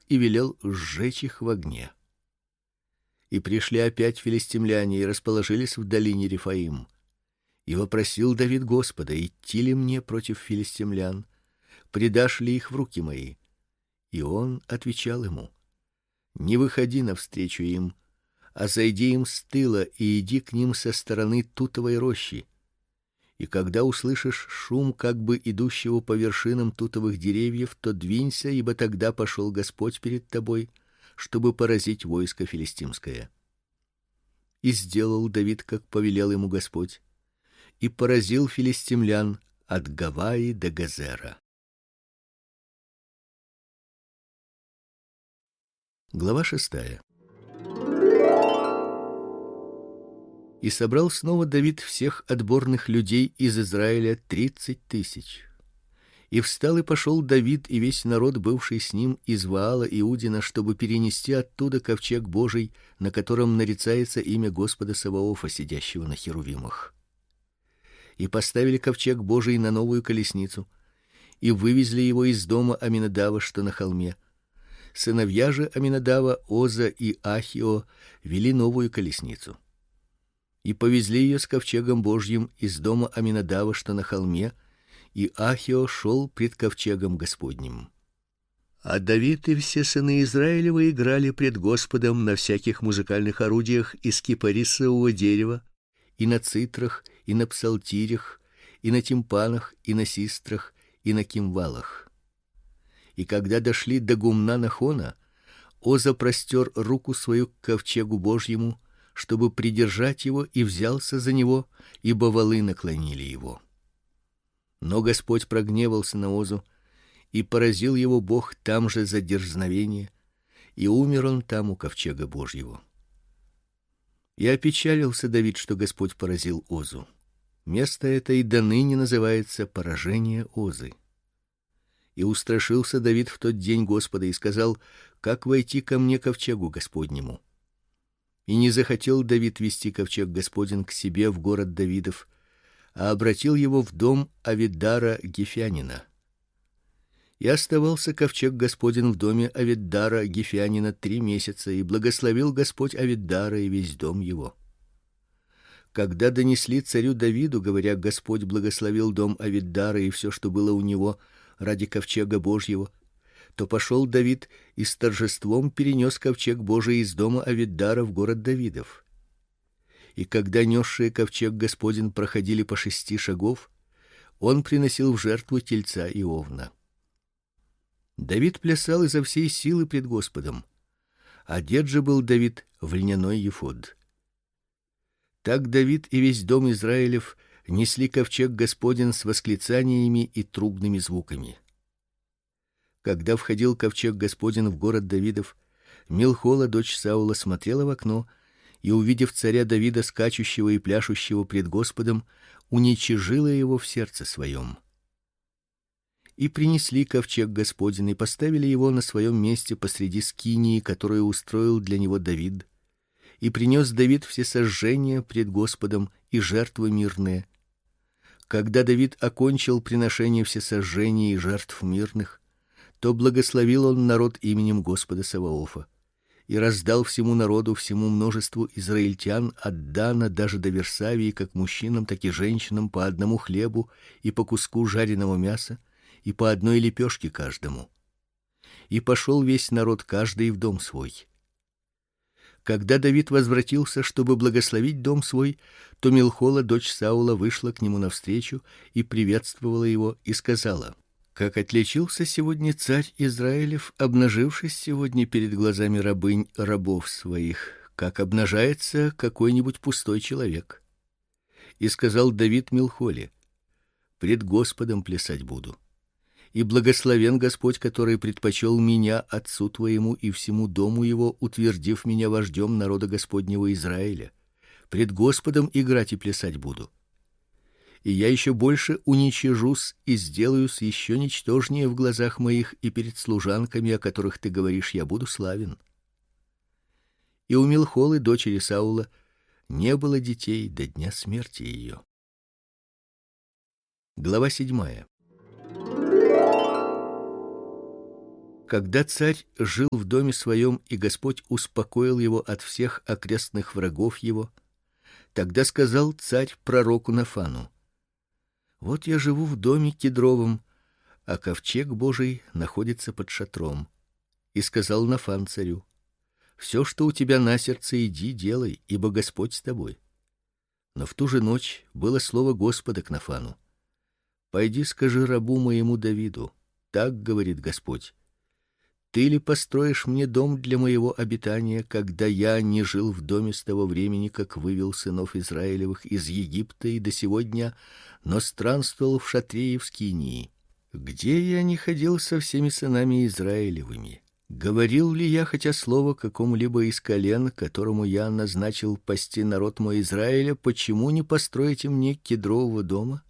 и велел сжечь их в огне. И пришли опять филистимляне и расположились в долине Рефаим. И вопросил Давид Господа: идти ли мне против филистимлян, предашь ли их в руки мои? И он отвечал ему: не выходи навстречу им, а зайди им с тыла и иди к ним со стороны тутовой рощи. И когда услышишь шум как бы идущего по вершинам тутовых деревьев, то двинься, ибо тогда пошел Господь перед тобой, чтобы поразить войско филистимское. И сделал Давид, как повелел ему Господь, и поразил филистимлян от Гаваи до Газера. Глава 6. И собрал снова Давид всех отборных людей из Израиля 30 000. И встал и пошел Давид и весь народ, бывший с ним, из Ваала Иудина, чтобы перенести оттуда ковчег Божий, на котором нарицается имя Господа Саваофа, сидящего на херувимах. И поставили ковчег Божий на новую колесницу, и вывезли его из дома Аминадава, что на холме. Сыновья же Аминадава, Оза и Ахио, вели новую колесницу. И повезли ее с ковчегом Божьим из дома Аминадава, что на холме, и Ахио шел пред ковчегом Господним. А Давид и все сыны Израилевы играли пред Господом на всяких музыкальных орудиях из кипарисового дерева, и на цитрах, и на псалтирях, и на тимпанах, и на систрах, и на кимвалах. И когда дошли до гумна Нахона, Оза простер руку свою к ковчегу Божьему, чтобы придержать его, и взялся за него, ибо валы наклонили его. Но Господь прогневался на Озу, и поразил его Бог там же за дерзновение, и умер он там у ковчега Божьего. И опечалился Давид, что Господь поразил Озу. Место это и доныне называется поражение Озы. И устрашился Давид в тот день Господа и сказал: как войти ко мне ковчегу Господнему? И не захотел Давид вести ковчег Господень к себе в город Давидов, а обратил его в дом Авиддара Гефянина. И оставался ковчег Господень в доме Авиддара Гефянина 3 месяца, и благословил Господь Авиддара и весь дом его. Когда донесли царю Давиду, говоря: Господь благословил дом Авиддара и все, что было у него, ради ковчега Божьего, то пошел Давид и с торжеством перенес ковчег Божий из дома Авиддара в город Давидов. И когда несшие ковчег Господень проходили по 6 шагов, он приносил в жертву тельца и овна. Давид плясал изо всей силы пред Господом. Одет же был Давид в льняной ефод. Так Давид и весь дом Израилев несли ковчег Господень с восклицаниями и трубными звуками. Когда входил ковчег Господень в город Давидов, Милхола, дочь Саула, смотрела в окно и, увидев царя Давида скачущего и пляшущего пред Господом, уничижила его в сердце своем. И принесли ковчег Господень и поставили его на своем месте посреди скинии, которую устроил для него Давид. И принес Давид всесожжения пред Господом и жертвы мирные. Когда Давид окончил приношение всесожжений и жертв мирных, то благословил он народ именем Господа Саваофа и раздал всему народу, всему множеству израильтян от Дана даже до Версавии, как мужчинам, так и женщинам, по одному хлебу и по куску жареного мяса и по одной лепешке каждому. И пошел весь народ, каждый в дом свой. Когда Давид возвратился, чтобы благословить дом свой, то Милхола, дочь Саула, вышла к нему навстречу и приветствовала его и сказала: как отличился сегодня царь Израилев, обнажившись сегодня перед глазами рабынь рабов своих, как обнажается какой-нибудь пустой человек. И сказал Давид Милхоле: пред Господом плясать буду. И благословен Господь, который предпочел меня отцу твоему и всему дому его, утвердив меня вождем народа Господнего Израиля. Пред Господом играть и плясать буду. И я еще больше уничижусь и сделаюсь еще ничтожнее в глазах моих и перед служанками, о которых ты говоришь, я буду славен. И у Милхолы, дочери Саула, не было детей до дня смерти ее. Глава 7. Когда царь жил в доме своем, и Господь успокоил его от всех окрестных врагов его, тогда сказал царь пророку Нафану: вот я живу в доме кедровом, а ковчег Божий находится под шатром. И сказал Нафан царю: все, что у тебя на сердце, иди делай, ибо Господь с тобой. Но в ту же ночь было слово Господа к Нафану: пойди, скажи рабу моему Давиду: так говорит Господь: ты ли построишь мне дом для моего обитания, когда я не жил в доме с того времени, как вывел сынов Израилевых из Египта и до сего дня, но странствовал в шатре и в скинии? Где я не ходил со всеми сынами Израилевыми? Говорил ли я хотя слово какому-либо из колен, которому я назначил пасти народ мой Израиля: почему не построите мне кедрового дома?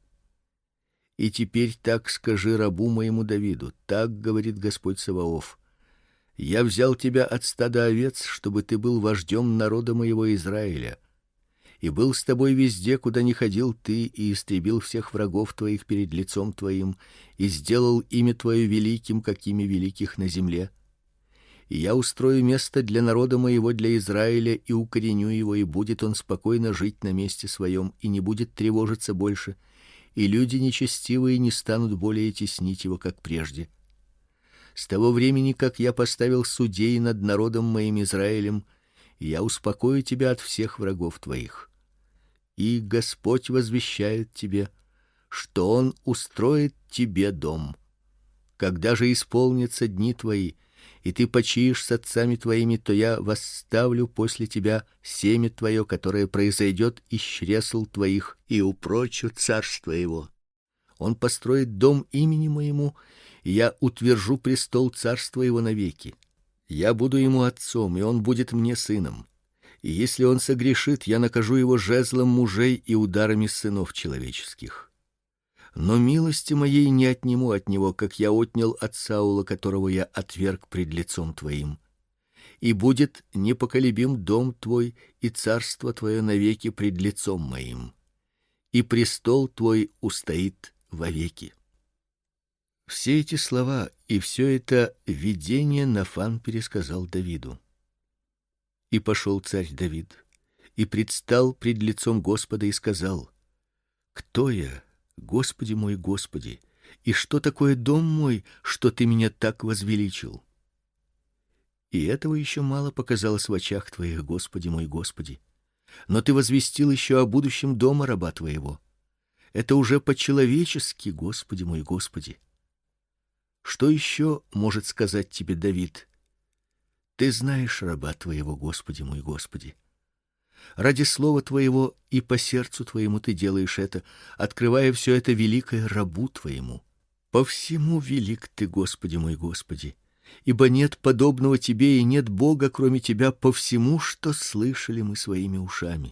И теперь так скажи рабу моему Давиду: так говорит Господь Саваоф: я взял тебя от стада овец, чтобы ты был вождем народа моего Израиля, и был с тобой везде, куда ни ходил ты, и истребил всех врагов твоих перед лицом твоим, и сделал имя твое великим, как имя великих на земле. И я устрою место для народа моего, для Израиля, и укореню его, и будет он спокойно жить на месте своем, и не будет тревожиться больше, и люди нечестивые не станут более теснить его, как прежде. С того времени, как я поставил судей над народом моим Израилем, я успокою тебя от всех врагов твоих. И Господь возвещает тебе, что он устроит тебе дом. Когда же исполнятся дни твои, и ты почиешь с отцами твоими, то я восставлю после тебя семя твое, которое произойдет из чресл твоих, и упрочу царство его. Он построит дом имени моему, и я утвержу престол царства его навеки. Я буду ему отцом, и он будет мне сыном. И если он согрешит, я накажу его жезлом мужей и ударами сынов человеческих. Но милости моей не отниму от него, как я отнял от Саула, которого я отверг пред лицом твоим. И будет непоколебим дом твой и царство твое навеки пред лицом моим. И престол твой устоит вовеки. Все эти слова и все это видение Нафан пересказал Давиду. И пошел царь Давид и предстал пред лицом Господа и сказал: кто я, Господи мой, Господи, и что такое дом мой, что ты меня так возвеличил? И этого еще мало показалось в очах твоих, Господи мой, Господи. Но ты возвестил еще о будущем дома раба твоего. Это уже по-человечески, Господи мой, Господи. Что еще может сказать тебе Давид? Ты знаешь раба твоего, Господи мой, Господи. Ради слова твоего и по сердцу твоему ты делаешь это, открывая все это великое рабу твоему. По всему велик ты, Господи мой, Господи, ибо нет подобного тебе и нет Бога, кроме тебя, по всему, что слышали мы своими ушами.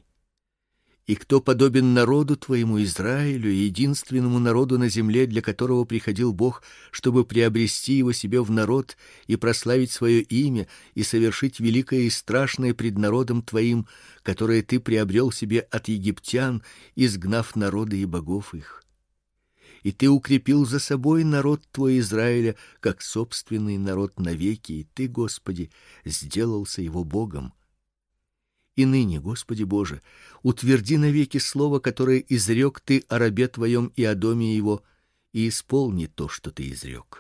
И кто подобен народу твоему Израилю, единственному народу на земле, для которого приходил Бог, чтобы приобрести его себе в народ и прославить свое имя и совершить великое и страшное пред народом твоим, которое ты приобрел себе от египтян, изгнав народы и богов их. И ты укрепил за собой народ твой Израиля, как собственный народ навеки, и ты, Господи, сделался его Богом. И ныне, Господи Боже, утверди навеки слово, которое изрек ты о рабе твоем и о доме его, и исполни то, что ты изрек.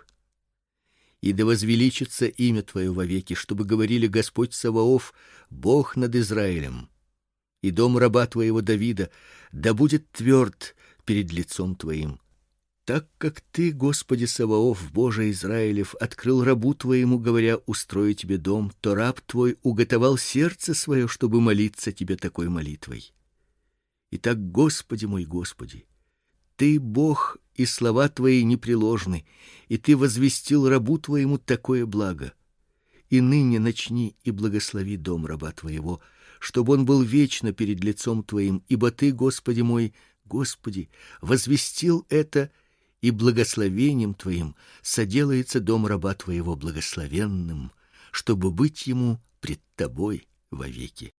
И да возвеличится имя твое вовеки, чтобы говорили: Господь Саваоф, Бог над Израилем. И дом раба твоего Давида да будет тверд перед лицом твоим. Так как ты, Господи Саваоф, Боже Израилев, открыл рабу твоему, говоря: устрою тебе дом, то раб твой уготовал сердце свое, чтобы молиться тебе такой молитвой. Итак, Господи мой, Господи, ты Бог, и слова твои непреложны, и ты возвестил рабу твоему такое благо. И ныне начни и благослови дом раба твоего, чтобы он был вечно перед лицом твоим, ибо ты, Господи мой, Господи, возвестил это, и благословением твоим соделается дом раба твоего благословенным, чтобы быть ему пред тобой вовеки.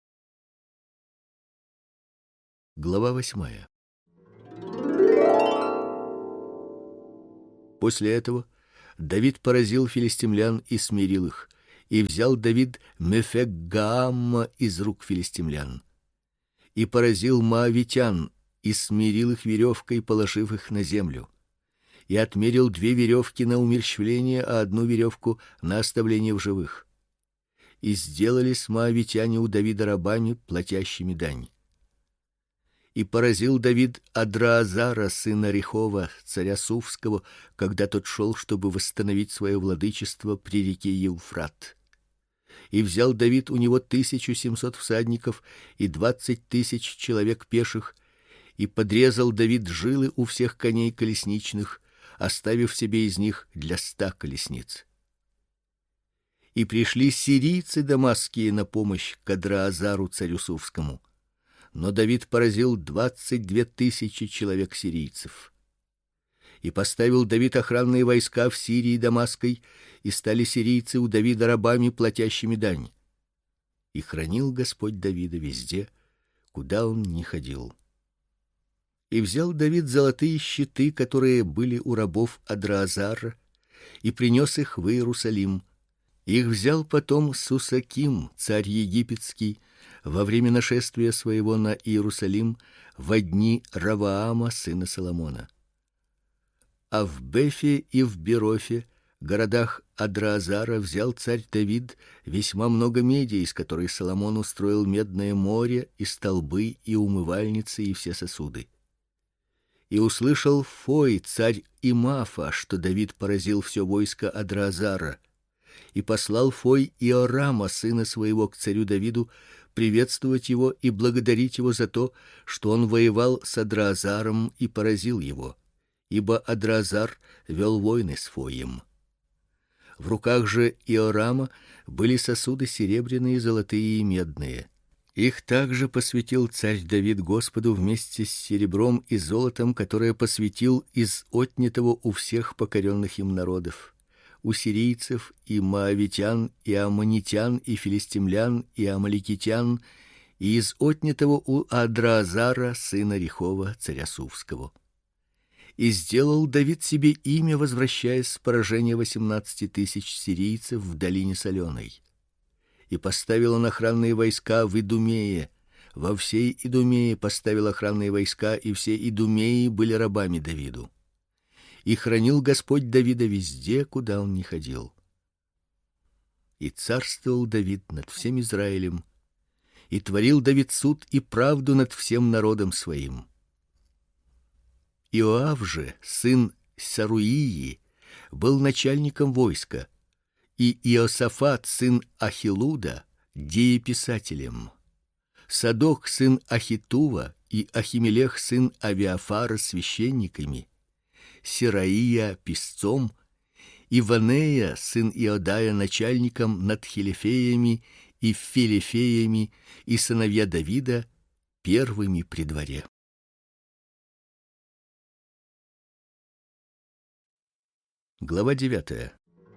Глава 8. После этого Давид поразил филистимлян и смирил их, и взял Давид Мефек-Гаамма из рук филистимлян. И поразил моавитян, и смирил их веревкой, положив их на землю. И отмерил 2 веревки на умерщвление, а 1 веревку на оставление в живых. И сделались моавитяне у Давида рабами, платящими дань. И поразил Давид Адраазара, сына Рехова, царя Суфского, когда тот шел, чтобы восстановить свое владычество при реке Евфрат. И взял Давид у него 1700 всадников и 20 000 человек пеших, и подрезал Давид жилы у всех коней колесничных, оставив себе из них для 100 колесниц. И пришли сирийцы дамасские на помощь к Адраазару, царю Суфскому. Но Давид поразил 22 000 человек сирийцев. И поставил Давид охранные войска в Сирии дамасской, и стали сирийцы у Давида рабами, платящими дань. И хранил Господь Давида везде, куда он ни ходил. И взял Давид золотые щиты, которые были у рабов Адраазара, и принес их в Иерусалим. Их взял потом Сусаким, царь египетский, во время нашествия своего на Иерусалим во дни Раваама, сына Соломона. А в Бефе и в Берофе, городах Адраазара, взял царь Давид весьма много меди, из которой Соломон устроил медное море, и столбы, и умывальницы, и все сосуды. И услышал Фой, царь Имафа, что Давид поразил все войско Адраазара, и послал Фой Иорама, сына своего, к царю Давиду, приветствовать его и благодарить его за то, что он воевал с Адраазаром и поразил его, ибо Адраазар вел войны с Фоем. В руках же Иорама были сосуды серебряные, золотые и медные. Их также посвятил царь Давид Господу вместе с серебром и золотом, которое посвятил из отнятого у всех покоренных им народов, у сирийцев и моавитян, и аммонитян, и филистимлян, и амаликитян, и из отнятого у Адраазара, сына Рехова, царя Суфского. И сделал Давид себе имя, возвращаясь с поражения 18 000 сирийцев в долине соленой. И поставил он охранные войска в Идумее, во всей Идумее поставил охранные войска, и все Идумеи были рабами Давиду. И хранил Господь Давида везде, куда он ни ходил. И царствовал Давид над всем Израилем, и творил Давид суд и правду над всем народом своим. Иоав же, сын Саруии, был начальником войска, и Иосафат, сын Ахилуда, дееписателем. Садок, сын Ахитува, и Ахимелех, сын Авиафара, священниками. Сираия писцом, и Ванея, сын Иодая, начальником над хилифеями и филифеями, и сыновья Давида первыми при дворе. Глава 9.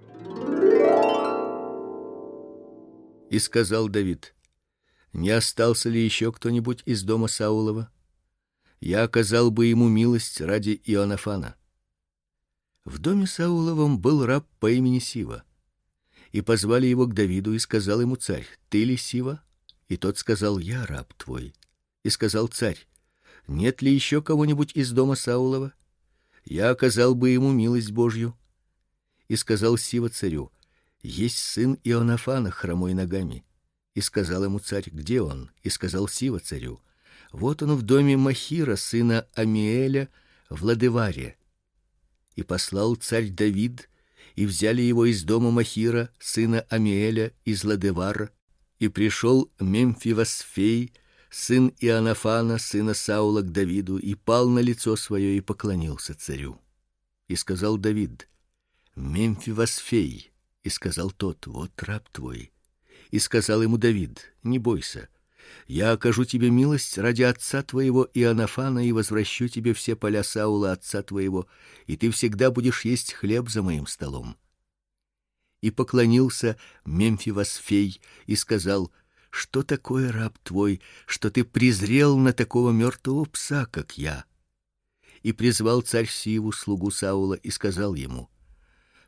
И сказал Давид: не остался ли еще кто-нибудь из дома Саулова? Я оказал бы ему милость ради Ионафана. В доме Сауловом был раб по имени Сива. И позвали его к Давиду, и сказал ему царь: ты ли Сива? И тот сказал: я раб твой. И сказал царь: нет ли еще кого-нибудь из дома Саулова? Я оказал бы ему милость Божью. И сказал Сива царю: есть сын Ионафана, хромой ногами. И сказал ему царь: где он? И сказал Сива царю: вот он в доме Махира, сына Амиэля, в Ладеваре. И послал царь Давид, и взяли его из дома Махира, сына Амиэля, из Ладевара, и пришел Мемфивосфей, сын Ионафана, сына Саула, к Давиду, и пал на лицо свое и поклонился царю. И сказал Давид: Мемфивосфей. И сказал тот: вот раб твой. И сказал ему Давид: не бойся, я окажу тебе милость ради отца твоего Ионафана, и возвращу тебе все поля Саула отца твоего, и ты всегда будешь есть хлеб за моим столом. И поклонился Мемфивосфей и сказал: что такое раб твой, что ты презрел на такого мертвого пса, как я? И призвал царь Сиву, слугу Саула, и сказал ему: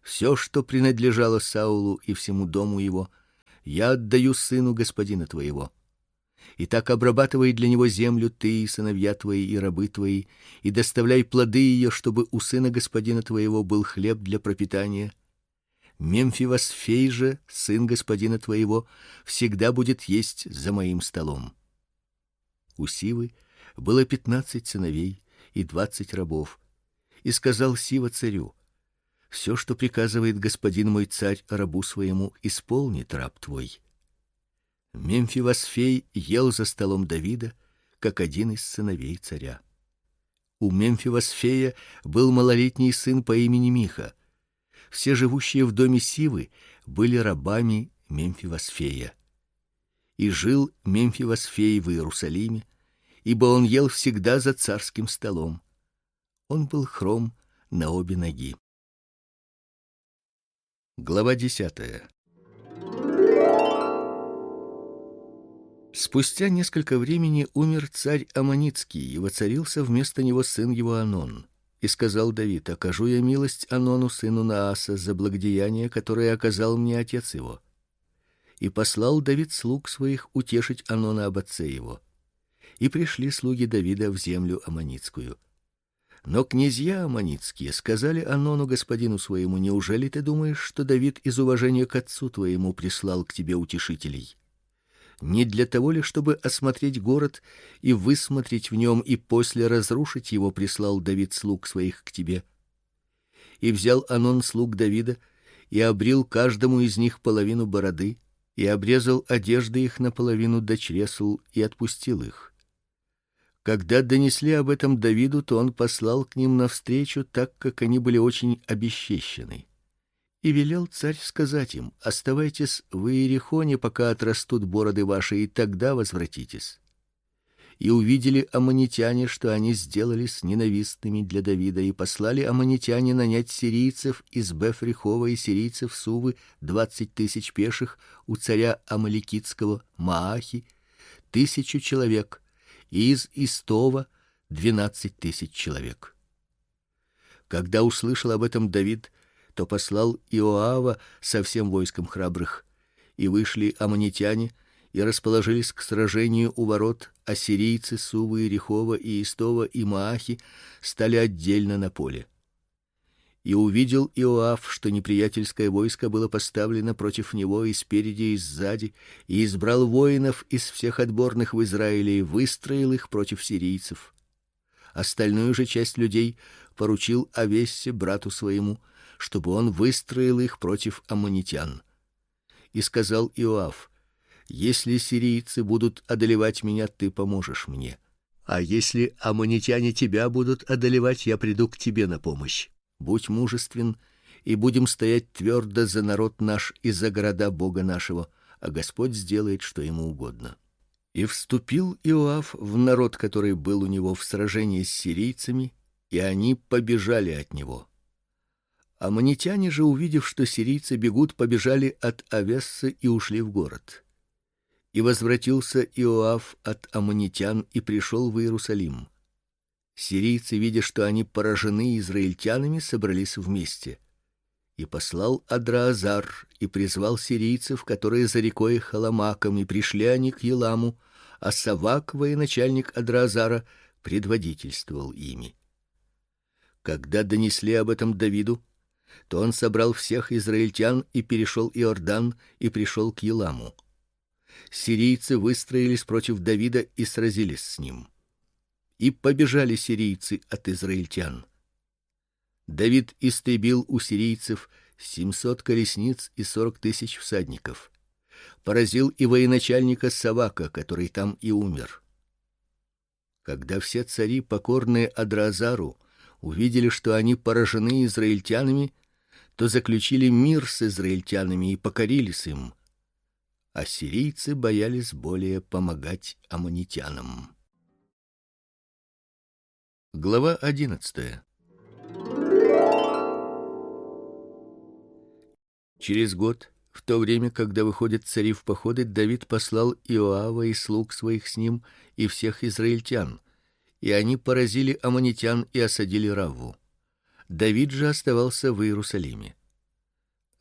Все, что принадлежало Саулу и всему дому его, я отдаю сыну господина твоего. Итак, обрабатывай для него землю ты и сыновья твои и рабы твои, и доставляй плоды ее, чтобы у сына господина твоего был хлеб для пропитания. Мемфивосфей же, сын господина твоего, всегда будет есть за моим столом. У Сивы было 15 сыновей и 20 рабов. И сказал Сива царю: все, что приказывает господин мой царь рабу своему, исполнит раб твой. Мемфивосфей ел за столом Давида, как один из сыновей царя. У Мемфивосфея был малолетний сын по имени Миха. Все живущие в доме Сивы были рабами Мемфивосфея. И жил Мемфивосфей в Иерусалиме, ибо он ел всегда за царским столом. Он был хром на обе ноги. Глава 10. Спустя несколько времени умер царь Аммонитский, и воцарился вместо него сын его Анон. И сказал Давид: окажу я милость Анону сыну Нааса за благодеяние, которое оказал мне отец его. И послал Давид слуг своих утешить Анона об отце его. И пришли слуги Давида в землю Аммонитскую. Но князья аммонитские сказали Анону господину своему: неужели ты думаешь, что Давид из уважения к отцу твоему прислал к тебе утешителей? Не для того ли, чтобы осмотреть город и высмотреть в нем, и после разрушить его, прислал Давид слуг своих к тебе? И взял Анон слуг Давида и обрил каждому из них половину бороды, и обрезал одежды их наполовину до чресл, и отпустил их. Когда донесли об этом Давиду, то он послал к ним навстречу, так как они были очень обесчещены. И велел царь сказать им: оставайтесь в Иерихоне, пока отрастут бороды ваши, и тогда возвратитесь. И увидели аммонитяне, что они сделались ненавистными для Давида, и послали аммонитяне нанять сирийцев из Бефрихова и сирийцев Сувы 20 000 пеших у царя амаликитского Маахи, 1000 человек, и из Истова 12 000 человек. Когда услышал об этом Давид, то послал Иоава со всем войском храбрых, и вышли аммонитяне и расположились к сражению у ворот, а сирийцы Сувы, Иерихова и Истова и Маахи стали отдельно на поле. И увидел Иоав, что неприятельское войско было поставлено против него и спереди, и сзади, и избрал воинов из всех отборных в Израиле и выстроил их против сирийцев. Остальную же часть людей поручил Авессе, брату своему, чтобы он выстроил их против аммонитян. И сказал Иоав: если сирийцы будут одолевать меня, ты поможешь мне. А если аммонитяне тебя будут одолевать, я приду к тебе на помощь. Будь мужествен, и будем стоять твердо за народ наш и за города Бога нашего, а Господь сделает, что ему угодно. И вступил Иоав в народ, который был у него в сражении с сирийцами, и они побежали от него. Аммонитяне же, увидев, что сирийцы бегут, побежали от Авессы и ушли в город. И возвратился Иоав от аммонитян и пришел в Иерусалим. Сирийцы, видя, что они поражены израильтянами, собрались вместе. И послал Адраазар и призвал сирийцев, которые за рекой Халамаком, и пришли они к Еламу, а Савак, военачальник Адраазара, предводительствовал ими. Когда донесли об этом Давиду, то он собрал всех израильтян и перешел Иордан и пришел к Еламу. Сирийцы выстроились против Давида и сразились с ним. И побежали сирийцы от израильтян. Давид истребил у сирийцев 700 колесниц и 40 000 всадников. Поразил и военачальника Савака, который там и умер. Когда все цари, покорные Адраазару, увидели, что они поражены израильтянами, то заключили мир с израильтянами и покорились им. А сирийцы боялись более помогать аммонитянам. Глава 11. Через год, в то время, когда выходят цари в походы, Давид послал Иоава и слуг своих с ним и всех израильтян, и они поразили аммонитян и осадили Равву. Давид же оставался в Иерусалиме.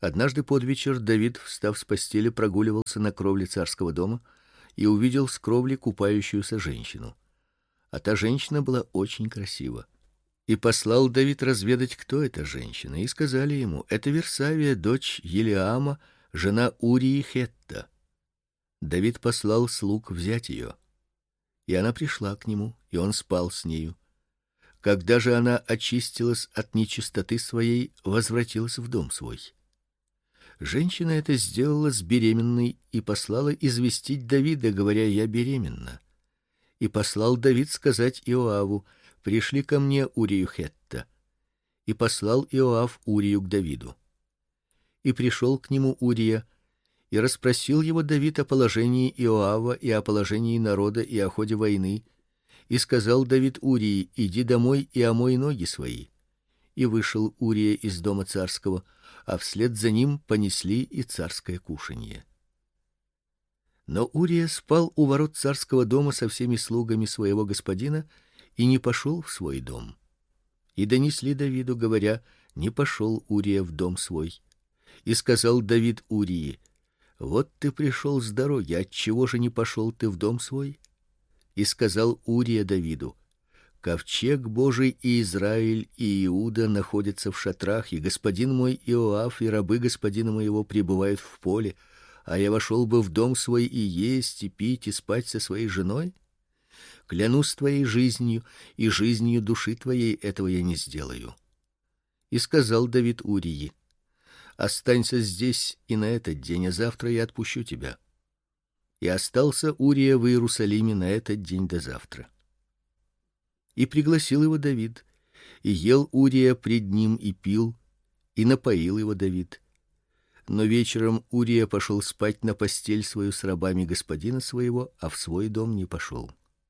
Однажды под вечер Давид, встав с постели, прогуливался на кровле царского дома и увидел с кровли купающуюся женщину. А та женщина была очень красива. И послал Давид разведать, кто эта женщина, и сказали ему: это Версавия, дочь Елиама, жена Урии Хетта. Давид послал слуг взять ее, и она пришла к нему, и он спал с нею. Когда же она очистилась от нечистоты своей, возвратилась в дом свой. Женщина эта сделала с беременной и послала известить Давида, говоря: я беременна. И послал Давид сказать Иоаву: пришли ко мне Урию Хетта. И послал Иоав Урию к Давиду. И пришел к нему Урия, и расспросил его Давид о положении Иоава и о положении народа и о ходе войны. И сказал Давид Урии: иди домой и омой ноги свои. И вышел Урия из дома царского, а вслед за ним понесли и царское кушанье. Но Урия спал у ворот царского дома со всеми слугами своего господина и не пошел в свой дом. И донесли Давиду, говоря: не пошел Урия в дом свой. И сказал Давид Урии: вот ты пришел с дороги, отчего же не пошел ты в дом свой? И сказал Урия Давиду: ковчег Божий и Израиль и Иуда находятся в шатрах, и господин мой Иоав и рабы господина моего пребывают в поле, а я вошел бы в дом свой и есть, и пить, и спать со своей женой? Клянусь твоей жизнью и жизнью души твоей, этого я не сделаю. И сказал Давид Урии: останься здесь и на этот день, а завтра я отпущу тебя. И остался Урия в Иерусалиме на этот день до завтра. И пригласил его Давид, и ел Урия пред ним и пил, и напоил его Давид. Но вечером Урия пошел спать на постель свою с рабами господина своего, а в свой дом не пошел.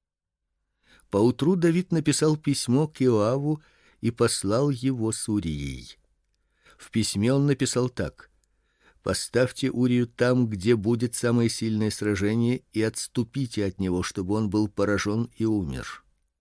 Поутру Давид написал письмо к Иоаву и послал его с Урией. В письме он написал так: поставьте Урию там, где будет самое сильное сражение, и отступите от него, чтобы он был поражен и умер.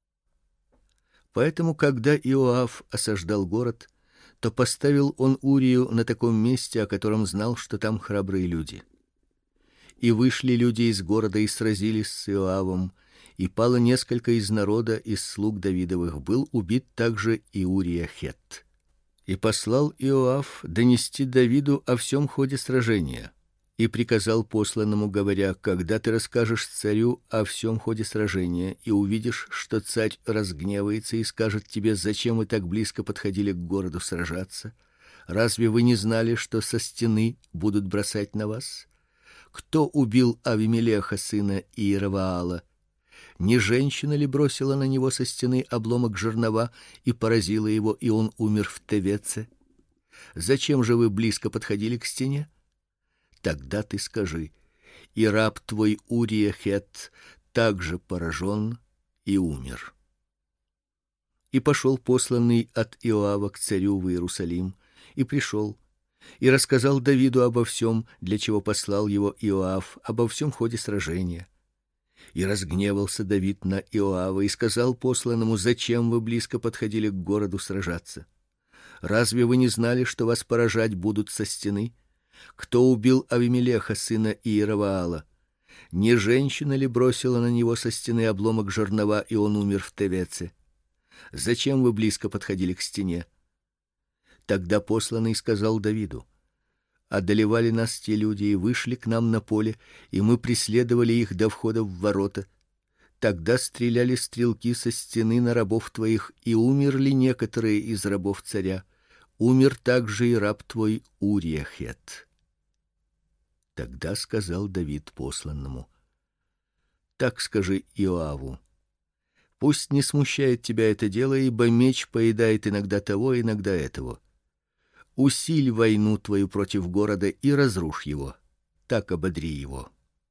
Поэтому, когда Иоав осаждал город, то поставил он Урию на таком месте, о котором знал, что там храбрые люди. И вышли люди из города и сразились с Иоавом, и пало несколько из народа, из слуг Давидовых, был убит также и Урия Хетт. И послал Иоав донести Давиду о всем ходе сражения. И приказал посланному, говоря: когда ты расскажешь царю о всем ходе сражения и увидишь, что царь разгневается и скажет тебе: зачем вы так близко подходили к городу сражаться? Разве вы не знали, что со стены будут бросать на вас? Кто убил Авимелеха сына Иеровоала? Не женщина ли бросила на него со стены обломок жернова и поразила его, и он умер в Тевеце? Зачем же вы близко подходили к стене? Тогда ты скажи: и раб твой Урия Хетт также поражен и умер. И пошел посланный от Иоава к царю в Иерусалим, и пришел, и рассказал Давиду обо всем, для чего послал его Иоав, обо всем ходе сражения. И разгневался Давид на Иоава и сказал посланному: зачем вы близко подходили к городу сражаться? Разве вы не знали, что вас поражать будут со стены? Кто убил Авимелеха сына Иеровоала? Не женщина ли бросила на него со стены обломок жернова, и он умер в Тевеце? Зачем вы близко подходили к стене? Тогда посланный сказал Давиду: одолевали нас те люди и вышли к нам на поле, и мы преследовали их до входа в ворота. Тогда стреляли стрелки со стены на рабов твоих, и умерли некоторые из рабов царя. Умер также и раб твой Урия Хетт. Тогда сказал Давид посланному: так скажи Иоаву: пусть не смущает тебя это дело, ибо меч поедает иногда того, иногда этого. Усиль войну твою против города и разрушь его, так ободри его.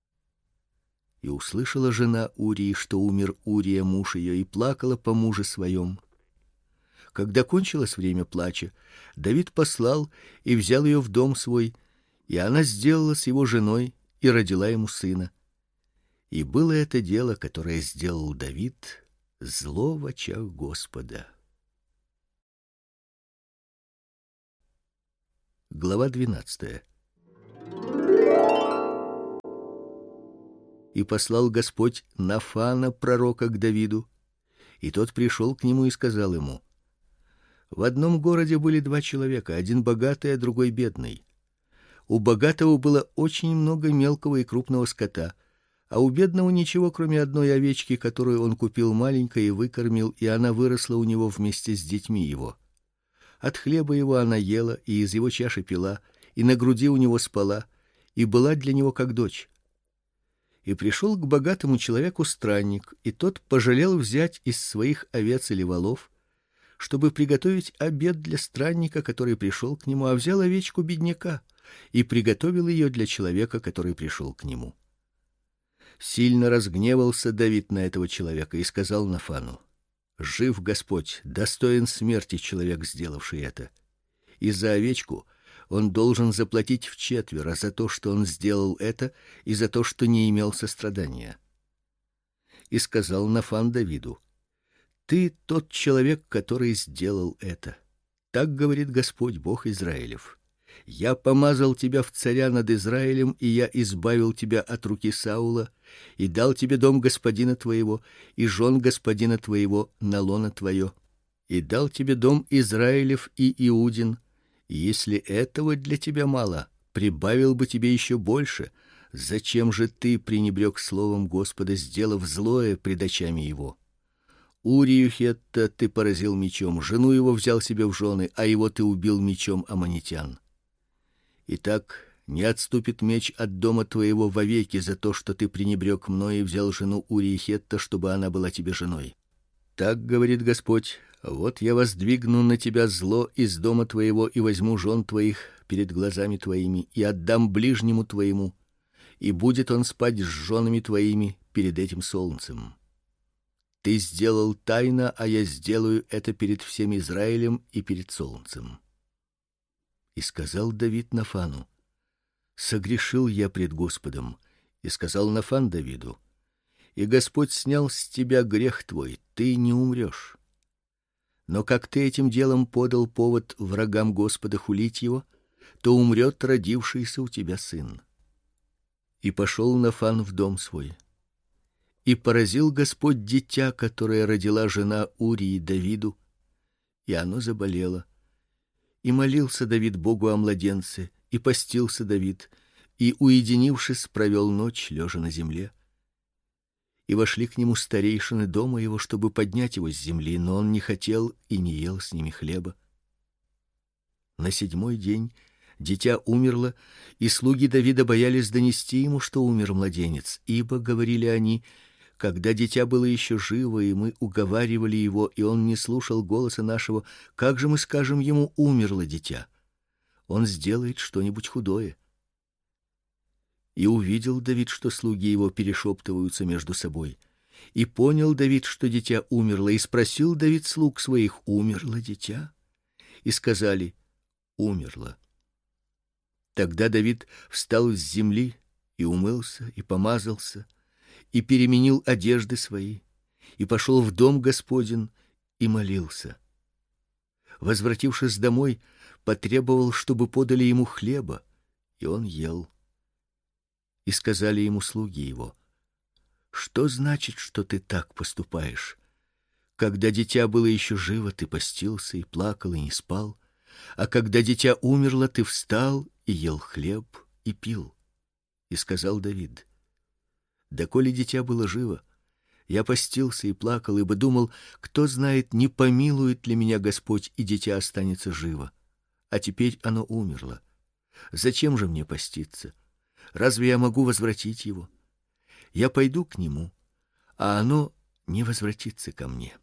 И услышала жена Урии, что умер Урия муж ее, и плакала по муже своем. Когда кончилось время плача, Давид послал и взял ее в дом свой, и она сделалась его женой и родила ему сына. И было это дело, которое сделал Давид, зло в очах Господа. Глава 12. И послал Господь Нафана, пророка, к Давиду, и тот пришел к нему и сказал ему: в одном городе были два человека, один богатый, а другой бедный. У богатого было очень много мелкого и крупного скота, а у бедного ничего, кроме одной овечки, которую он купил маленькой и выкормил, и она выросла у него вместе с детьми его. От хлеба его она ела и из его чаши пила, и на груди у него спала, и была для него как дочь. И пришел к богатому человеку странник, и тот пожалел взять из своих овец или волов, чтобы приготовить обед для странника, который пришел к нему, а взял овечку бедняка и приготовил ее для человека, который пришел к нему. Сильно разгневался Давид на этого человека и сказал Нафану: жив Господь, достоин смерти человек, сделавший это. И за овечку он должен заплатить вчетверо за то, что он сделал это, и за то, что не имел сострадания. И сказал Нафан Давиду: ты тот человек, который сделал это. Так говорит Господь, Бог Израилев: я помазал тебя в царя над Израилем, и я избавил тебя от руки Саула, и дал тебе дом господина твоего и жен господина твоего на лоно твое, и дал тебе дом Израилев и Иудин. И если этого для тебя мало, прибавил бы тебе еще больше. Зачем же ты пренебрег словом Господа, сделав злое пред очами его? Урию Хетта ты поразил мечом, жену его взял себе в жены, а его ты убил мечом аммонитян. Итак, не отступит меч от дома твоего вовеки за то, что ты пренебрег мной и взял жену Урии Хетта, чтобы она была тебе женой. Так говорит Господь: вот я воздвигну на тебя зло из дома твоего и возьму жен твоих перед глазами твоими и отдам ближнему твоему, и будет он спать с женами твоими перед этим солнцем. Ты сделал тайно, а я сделаю это перед всем Израилем и перед солнцем. И сказал Давид Нафану: согрешил я пред Господом. И сказал Нафан Давиду: и Господь снял с тебя грех твой, ты не умрешь. Но как ты этим делом подал повод врагам Господа хулить его, то умрет родившийся у тебя сын. И пошел Нафан в дом свой. И поразил Господь дитя, которое родила жена Урии Давиду, и оно заболело. И молился Давид Богу о младенце, и постился Давид, и, уединившись, провел ночь, лежа на земле. И вошли к нему старейшины дома его, чтобы поднять его с земли, но он не хотел и не ел с ними хлеба. На 7-й день дитя умерло, и слуги Давида боялись донести ему, что умер младенец, ибо, говорили они, когда дитя было еще живо, и мы уговаривали его, и он не слушал голоса нашего, как же мы скажем ему: умерло дитя? Он сделает что-нибудь худое. И увидел Давид, что слуги его перешептываются между собой. И понял Давид, что дитя умерло, и спросил Давид слуг своих: умерло дитя? И сказали: умерло. Тогда Давид встал с земли и умылся, и помазался, и переменил одежды свои, и пошел в дом Господень и молился. Возвратившись домой, потребовал, чтобы подали ему хлеба, и он ел. И сказали ему слуги его: что значит, что ты так поступаешь? Когда дитя было еще живо, ты постился и плакал и не спал, а когда дитя умерло, ты встал и ел хлеб и пил. И сказал Давид: доколе дитя было живо, я постился и плакал, ибо думал, кто знает, не помилует ли меня Господь, и дитя останется живо. А теперь оно умерло. Зачем же мне поститься? Разве я могу возвратить его? Я пойду к нему, а оно не возвратится ко мне.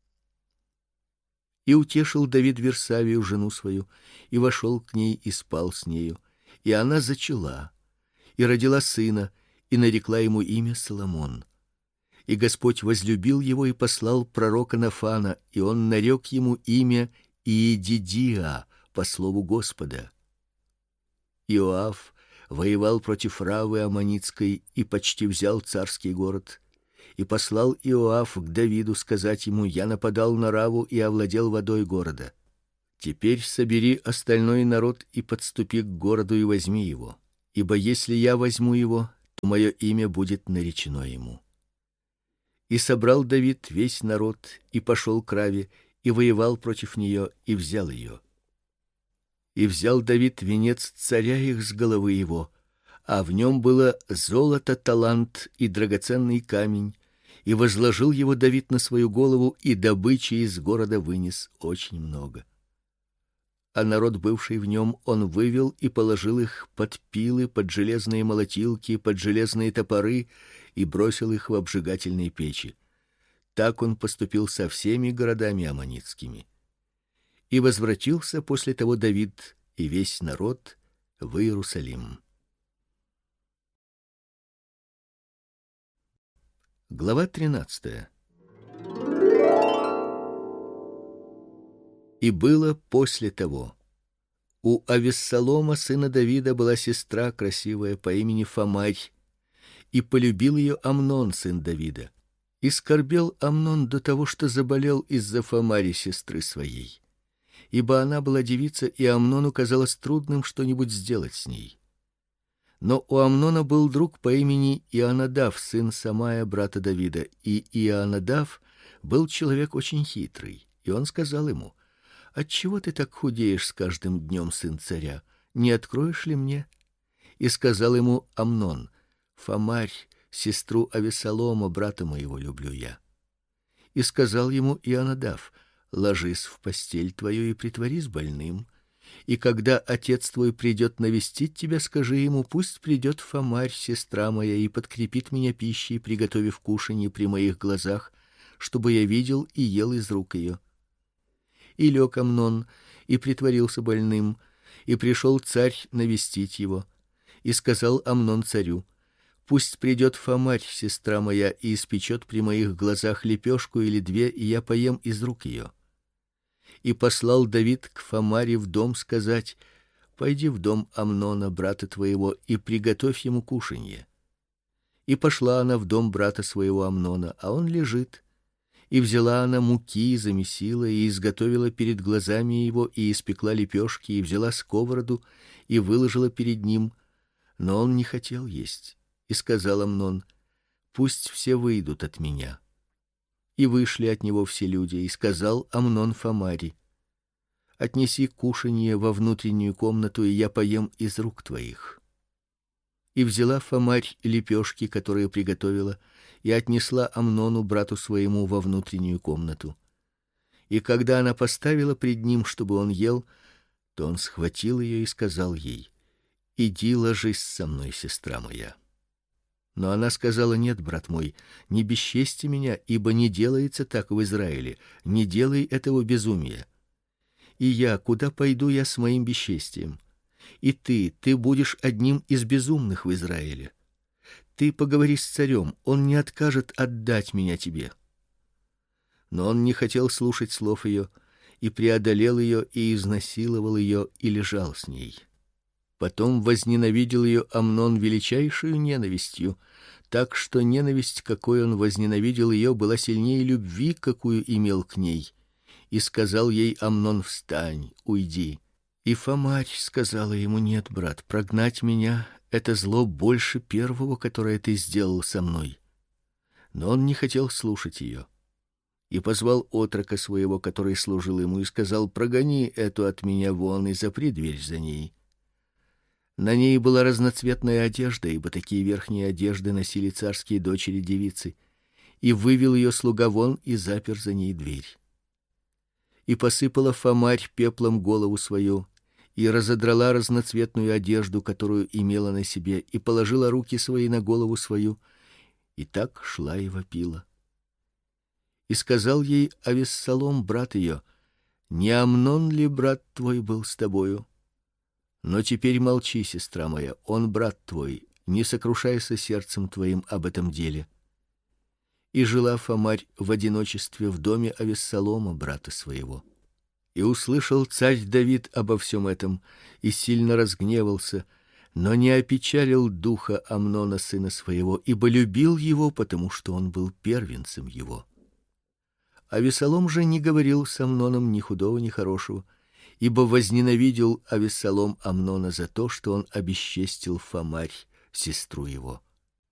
И утешил Давид Версавию, жену свою, и вошел к ней и спал с нею, и она зачала, и родила сына, и нарекла ему имя Соломон. И Господь возлюбил его и послал пророка Нафана, и он нарек ему имя Иедидия по слову Господа. Иоав воевал против Равы аммонитской и почти взял царский город. И послал Иоав к Давиду сказать ему: я нападал на Раву и овладел водой города. Теперь собери остальной народ и подступи к городу и возьми его, ибо если я возьму его, то мое имя будет наречено ему. И собрал Давид весь народ и пошел к Раве и воевал против нее и взял ее. И взял Давид венец царя их с головы его, а в нем было золото, талант и драгоценный камень, и возложил его Давид на свою голову, и добычи из города вынес очень много. А народ, бывший в нем, он вывел и положил их под пилы, под железные молотилки, под железные топоры и бросил их в обжигательные печи. Так он поступил со всеми городами аммонитскими. И возвратился после того Давид и весь народ в Иерусалим. Глава 13. И было после того: у Авессалома сына Давида была сестра красивая по имени Фамарь, и полюбил ее Амнон сын Давида. И скорбел Амнон до того, что заболел из-за Фамари сестры своей, ибо она была девица, и Амнону казалось трудным что-нибудь сделать с ней. Но у Амнона был друг по имени Ионадав, сын Самая, брата Давида, и Ионадав был человек очень хитрый, и он сказал ему: «Отчего ты так худеешь с каждым днем, сын царя? Не откроешь ли мне?» И сказал ему Амнон: «Фамарь, сестру Авессалома, брата моего, люблю я». И сказал ему Ионадав: «Ложись в постель твою и притворись больным, и когда отец твой придет навестить тебя, скажи ему: пусть придет Фамарь, сестра моя, и подкрепит меня пищей, приготовив кушанье при моих глазах, чтобы я видел и ел из рук ее». И лег Амнон, и притворился больным, и пришел царь навестить его. И сказал Амнон царю: «Пусть придет Фамарь, сестра моя, и испечет при моих глазах лепешку или две, и я поем из рук ее». И послал Давид к Фамаре в дом сказать: «Пойди в дом Амнона, брата твоего, и приготовь ему кушанье». И пошла она в дом брата своего Амнона, а он лежит. И взяла она муки, замесила и изготовила перед глазами его, и испекла лепешки, и взяла сковороду и выложила перед ним, но он не хотел есть. И сказал Амнон: «Пусть все выйдут от меня». И вышли от него все люди, и сказал Амнон Фамаре: «Отнеси кушанье во внутреннюю комнату, и я поем из рук твоих». И взяла Фамарь лепешки, которые приготовила, и отнесла Амнону, брату своему, во внутреннюю комнату. И когда она поставила пред ним, чтобы он ел, то он схватил ее и сказал ей: «Иди ложись со мной, сестра моя». Но она сказала: «Нет, брат мой, не бесчести меня, ибо не делается так в Израиле, не делай этого безумия. И я, куда пойду я с моим бесчестием? И ты будешь одним из безумных в Израиле. Ты поговори с царем, он не откажет отдать меня тебе». Но он не хотел слушать слов ее, и преодолел ее, и изнасиловал ее, и лежал с ней. Потом возненавидел ее Амнон величайшую ненавистью, так что ненависть, какой он возненавидел ее, была сильнее любви, какую имел к ней. И сказал ей Амнон: «Встань, уйди». И Фамарь сказала ему: «Нет, брат, прогнать меня — это зло больше первого, которое ты сделал со мной». Но он не хотел слушать ее. И позвал отрока своего, который служил ему, и сказал: «Прогони эту от меня вон и запри дверь за ней». На ней была разноцветная одежда, ибо такие верхние одежды носили царские дочери-девицы. И вывел ее слуга вон и запер за ней дверь. И посыпала Фамарь пеплом голову свою, и разодрала разноцветную одежду, которую имела на себе, и положила руки свои на голову свою, и так шла и вопила. И сказал ей Авессалом, брат ее: «Не Амнон ли брат твой был с тобою? Но теперь молчи, сестра моя, он брат твой, не сокрушайся сердцем твоим об этом деле». И жила Фамарь в одиночестве в доме Авессалома, брата своего. И услышал царь Давид обо всем этом, и сильно разгневался, но не опечалил духа Амнона, сына своего, ибо любил его, потому что он был первенцем его. Авессалом же не говорил с Амноном ни худого, ни хорошего, ибо возненавидел Авессалом Амнона за то, что он обесчестил Фамарь, сестру его.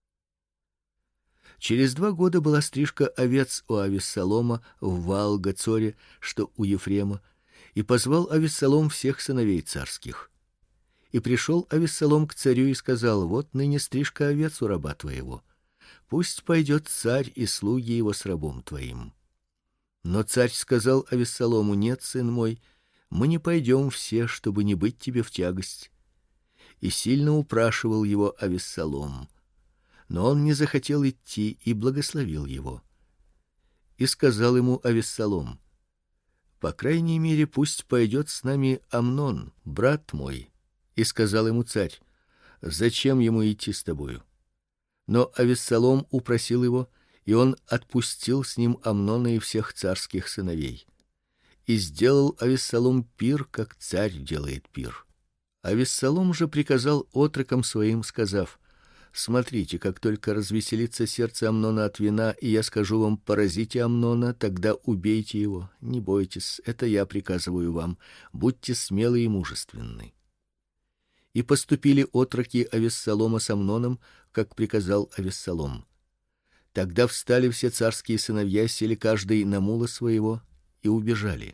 Через 2 года была стрижка овец у Авессалома в Ваал-Гацоре, что у Ефрема, и позвал Авессалом всех сыновей царских. И пришел Авессалом к царю и сказал: вот ныне стрижка овец у раба твоего. Пусть пойдет царь и слуги его с рабом твоим. Но царь сказал Авессалому: нет, сын мой, мы не пойдем все, чтобы не быть тебе в тягость. И сильно упрашивал его Авессалом. Но он не захотел идти и благословил его. И сказал ему Авессалом: по крайней мере, пусть пойдет с нами Амнон, брат мой. И сказал ему царь: зачем ему идти с тобою? Но Авессалом упросил его, и он отпустил с ним Амнона и всех царских сыновей. И сделал Авессалом пир, как царь делает пир. Авессалом же приказал отрокам своим, сказав: смотрите, как только развеселится сердце Амнона от вина, и я скажу вам: поразите Амнона, тогда убейте его. Не бойтесь, это я приказываю вам. Будьте смелы и мужественны. И поступили отроки Авессалома с Амноном, как приказал Авессалом. Тогда встали все царские сыновья, сели каждый на мула своего и убежали.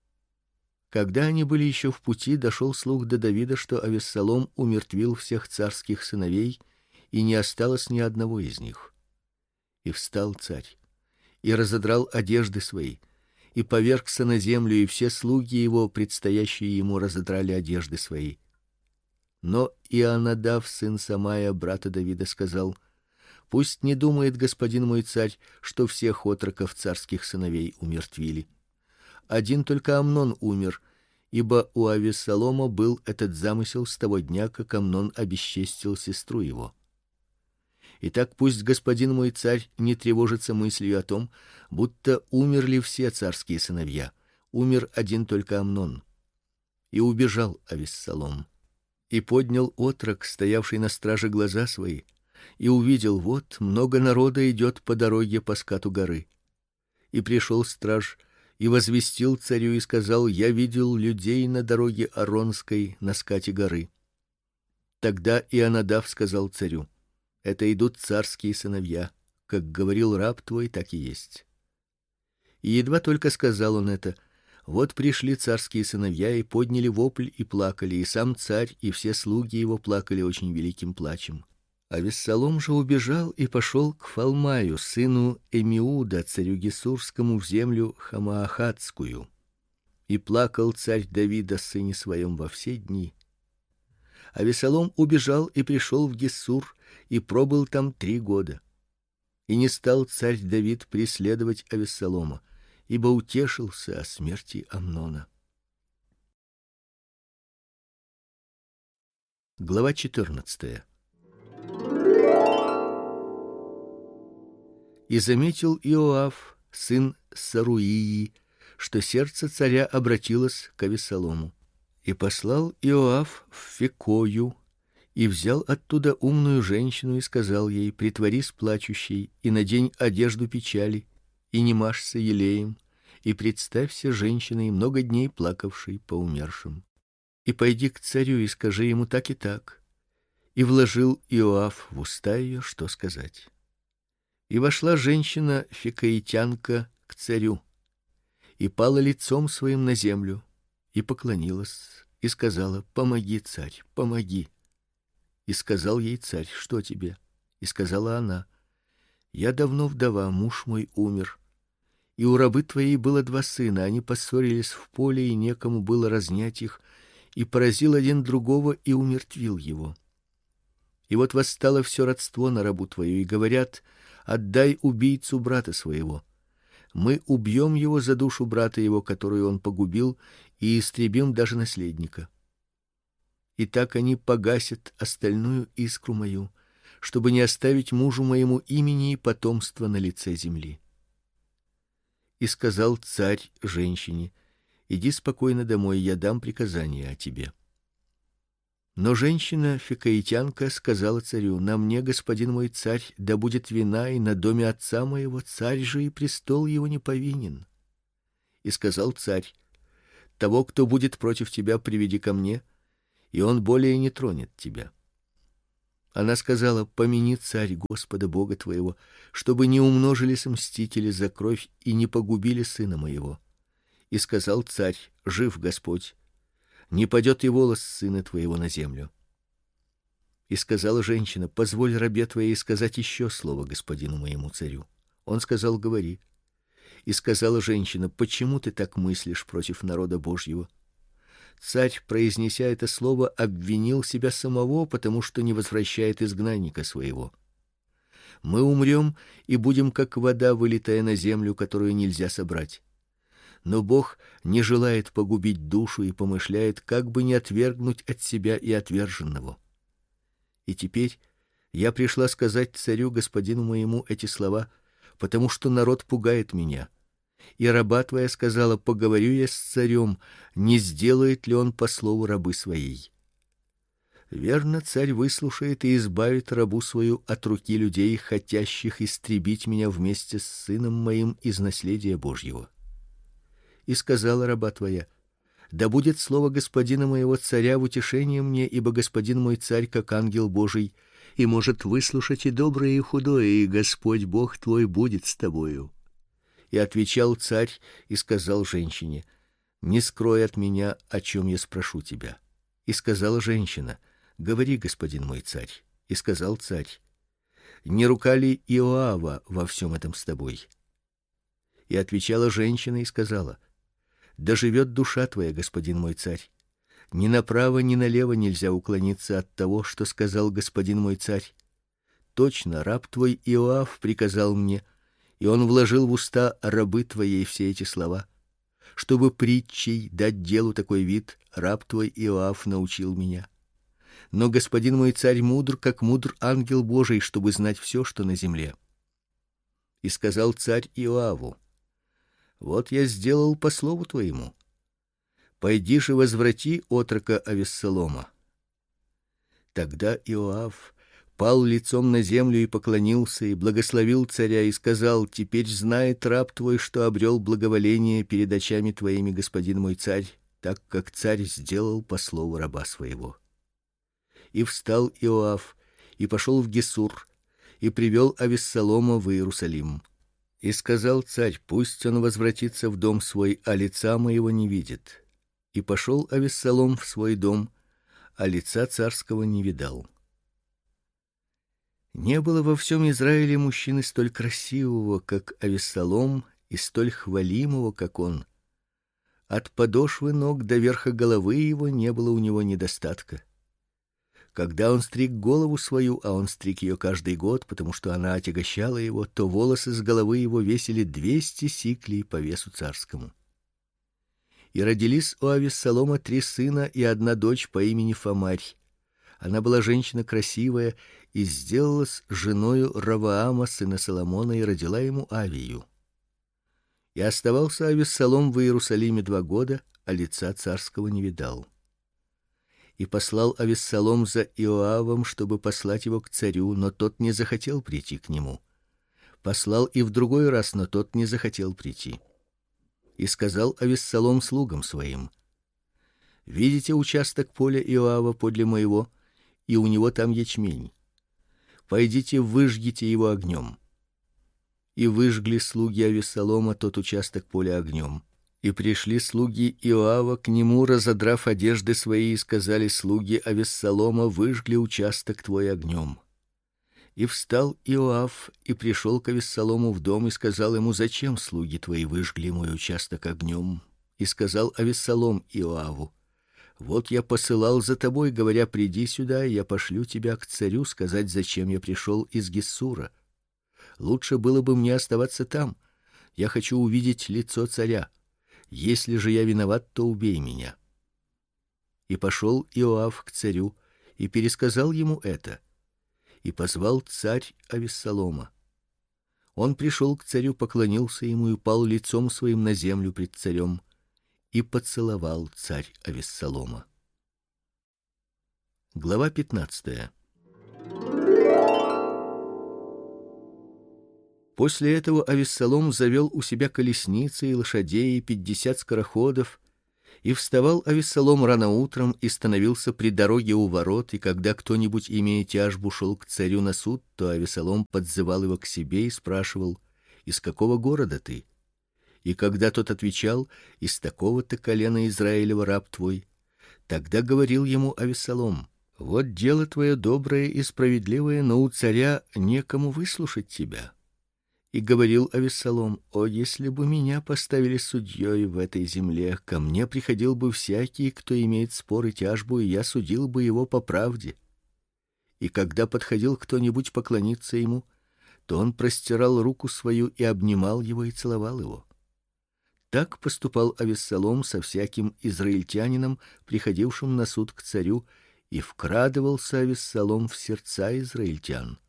Когда они были еще в пути, дошел слух до Давида, что Авессалом умертвил всех царских сыновей, и не осталось ни одного из них. И встал царь, и разодрал одежды свои, и повергся на землю, и все слуги его, предстоящие ему, разодрали одежды свои. Но Ионадав, сын Самая, брата Давида, сказал: пусть не думает господин мой царь, что всех отроков царских сыновей умертвили. Один только Амнон умер, ибо у Авессалома был этот замысел с того дня, как Амнон обесчестил сестру его. Итак, пусть господин мой царь не тревожится мыслью о том, будто умерли все царские сыновья. Умер один только Амнон. И убежал Авессалом. И поднял отрок, стоявший на страже, глаза свои, и увидел: вот много народа идет по дороге по скату горы. И пришел страж и возвестил царю и сказал: я видел людей на дороге Аронской на скате горы. Тогда Ионадав сказал царю: это идут царские сыновья, как говорил раб твой, так и есть. И едва только сказал он это, вот пришли царские сыновья и подняли вопль и плакали, и сам царь и все слуги его плакали очень великим плачем. Авессалом же убежал и пошел к Фалмаю, сыну Эмиуда, царю Гесурскому, в землю Хамаахатскую. И плакал царь Давид о сыне своем во все дни. Авессалом убежал и пришел в Гессур, и пробыл там 3 года. И не стал царь Давид преследовать Авессалома, ибо утешился о смерти Амнона. Глава 14. И заметил Иоав, сын Саруии, что сердце царя обратилось к Авессалому. И послал Иоав в Фекою, и взял оттуда умную женщину и сказал ей: притворись плачущей и надень одежду печали, и не мажься елеем, и представься женщиной, много дней плакавшей по умершим. И пойди к царю и скажи ему так и так. И вложил Иоав в уста ее, что сказать. И вошла женщина фекоитянка к царю, и пала лицом своим на землю, и поклонилась, и сказала: помоги, царь, помоги. И сказал ей царь: что тебе? И сказала она: я давно вдова, муж мой умер, и у рабы твоей было 2 сына, они поссорились в поле, и некому было разнять их, и поразил один другого и умертвил его. И вот восстало все родство на рабу твою, и говорят: отдай убийцу брата своего. Мы убьем его за душу брата его, которую он погубил, и истребим даже наследника. И так они погасят остальную искру мою, чтобы не оставить мужу моему имени и потомства на лице земли. И сказал царь женщине: иди спокойно домой, я дам приказание о тебе. Но женщина фекоитянка сказала царю: на мне, господин мой царь, да будет вина и на доме отца моего, царь же и престол его не повинен. И сказал царь: Того, кто будет против тебя, приведи ко мне, и он более не тронет тебя. Она сказала: помяни, царь, Господа Бога твоего, чтобы не умножились мстители за кровь и не погубили сына моего. И сказал царь: жив Господь, не падет и волос сына твоего на землю. И сказала женщина: позволь рабе твоей сказать еще слово господину моему царю. Он сказал: говори. И сказала женщина: почему ты так мыслишь против народа Божьего? Царь, произнеся это слово, обвинил себя самого, потому что не возвращает изгнанника своего. Мы умрем и будем как вода, вылитая на землю, которую нельзя собрать. Но Бог не желает погубить душу и помышляет, как бы не отвергнуть от себя и отверженного. И теперь я пришла сказать царю господину моему эти слова, потому что народ пугает меня. И раба твоя сказала: поговорю я с царем, не сделает ли он по слову рабы своей. Верно, царь выслушает и избавит рабу свою от руки людей, хотящих истребить меня вместе с сыном моим из наследия Божьего. И сказала раба твоя: да будет слово господина моего царя в утешение мне, ибо господин мой царь как ангел Божий, и может выслушать и доброе, и худое, и Господь Бог твой будет с тобою. И отвечал царь и сказал женщине: не скрой от меня, о чем я спрошу тебя. И сказала женщина: говори, господин мой царь. И сказал царь: не рука ли Иоава во всем этом с тобой? И отвечала женщина и сказала: да живет душа твоя, господин мой царь. Ни направо, ни налево нельзя уклониться от того, что сказал господин мой царь. Точно раб твой Иоав приказал мне, и он вложил в уста рабы твоей все эти слова, чтобы притчей дать делу такой вид. Раб твой Иоав научил меня. Но господин мой царь мудр, как мудр ангел Божий, чтобы знать все, что на земле. И сказал царь Иоаву: вот я сделал по слову твоему. Пойди же возврати отрока Авессалома. Тогда Иоав пал лицом на землю и поклонился, и благословил царя, и сказал: теперь знает раб твой, что обрел благоволение перед очами твоими, господин мой царь, так как царь сделал по слову раба своего. И встал Иоав и пошел в Гесур, и привел Авессалома в Иерусалим. И сказал царь: пусть он возвратится в дом свой, а лица моего не видит. И пошел Авессалом в свой дом, а лица царского не видал. Не было во всем Израиле мужчины столь красивого, как Авессалом, и столь хвалимого, как он. От подошвы ног до верха головы его не было у него недостатка. Когда он стриг голову свою, а он стриг ее каждый год, потому что она отягощала его, то волосы с головы его весили 200 сиклей по весу царскому. И родились у Авессалома 3 сына и 1 дочь по имени Фамарь. Она была женщина красивая и сделалась женою Раваама, сына Соломона, и родила ему Авию. И оставался Авессалом в Иерусалиме 2 года, а лица царского не видал. И послал Авессалом за Иоавом, чтобы послать его к царю, но тот не захотел прийти к нему. Послал и в другой раз, но тот не захотел прийти. И сказал Авессалом слугам своим: видите участок поля Иоава подле моего, и у него там ячмень. Пойдите, выжгите его огнем. И выжгли слуги Авессалома тот участок поля огнем. И пришли слуги Иоава к нему, разодрав одежды свои, и сказали слуги Авессалома: выжгли участок твой огнем. И встал Иоав и пришел к Авессалому в дом и сказал ему: зачем слуги твои выжгли мой участок огнем? И сказал Авессалом Иоаву: вот я посылал за тобой, говоря: приди сюда, и я пошлю тебя к царю сказать, зачем я пришел из Гессура. Лучше было бы мне оставаться там. Я хочу увидеть лицо царя. Если же я виноват, то убей меня. И пошел Иоав к царю и пересказал ему это. И позвал царь Авессалома. Он пришел к царю, поклонился ему и пал лицом своим на землю пред царем, и поцеловал царь Авессалома. Глава 15. После этого Авессалом завел у себя колесницы и лошадей, и 50 скороходов, И вставал Авессалом рано утром и становился при дороге у ворот, и когда кто-нибудь, имея тяжбу, шел к царю на суд, то Авессалом подзывал его к себе и спрашивал: из какого города ты? И когда тот отвечал: из такого-то колена Израилева раб твой, тогда говорил ему Авессалом: вот дело твое доброе и справедливое, но у царя некому выслушать тебя. И говорил Авессалом: о, если бы меня поставили судьей в этой земле, ко мне приходил бы всякий, кто имеет спор и тяжбу, и я судил бы его по правде. И когда подходил кто-нибудь поклониться ему, то он простирал руку свою и обнимал его и целовал его. Так поступал Авессалом со всяким израильтянином, приходившим на суд к царю, и вкрадывался Авессалом в сердца израильтян.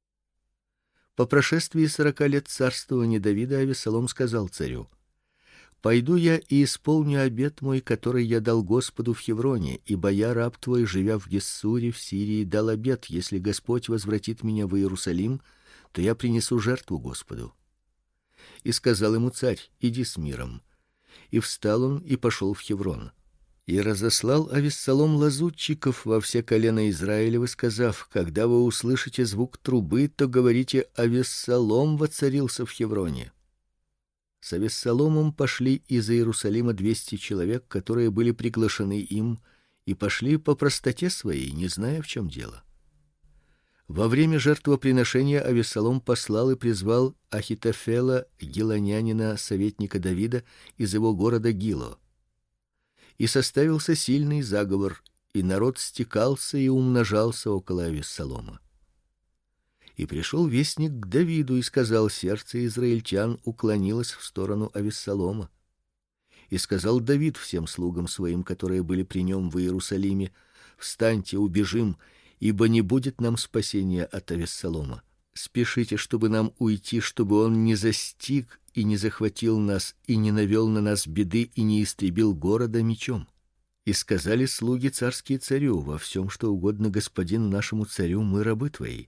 По прошествии 40 лет царствования Давида Авессалом сказал царю: пойду я и исполню обет мой, который я дал Господу в Хевроне, ибо я раб твой, живя в Гессуре в Сирии, дал обет: если Господь возвратит меня в Иерусалим, то я принесу жертву Господу. И сказал ему царь: иди с миром. И встал он и пошел в Хеврон. И разослал Авессалом лазутчиков во все колена Израилевы, сказав: когда вы услышите звук трубы, то говорите: Авессалом воцарился в Хевроне. С Авессаломом пошли из Иерусалима 200 человек, которые были приглашены им, и пошли по простоте своей, не зная, в чем дело. Во время жертвоприношения Авессалом послал и призвал Ахитофела, гилонянина, советника Давида, из его города Гило. И составился сильный заговор, и народ стекался и умножался около Авессалома. И пришел вестник к Давиду и сказал: сердце израильтян уклонилось в сторону Авессалома. И сказал Давид всем слугам своим, которые были при нем в Иерусалиме: встаньте, убежим, ибо не будет нам спасения от Авессалома. Спешите, чтобы нам уйти, чтобы он не застиг и не захватил нас, и не навел на нас беды, и не истребил города мечом. И сказали слуги царские царю: во всем, что угодно господину нашему царю, мы рабы твои.